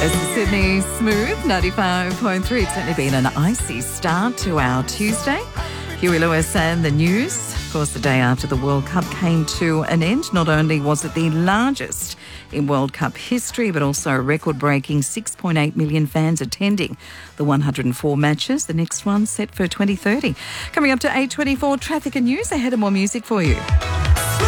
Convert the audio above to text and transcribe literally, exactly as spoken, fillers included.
Sydney Smooth, ninety-five point three. It's certainly been an icy start to our Tuesday. Huey Lewis and the news. Of course, the day after the World Cup came to an end, not only was it the largest in World Cup history, but also a record-breaking six point eight million fans attending the one hundred four matches. The next one set for twenty thirty. Coming up to eight twenty-four, traffic and news. Ahead of more music for you.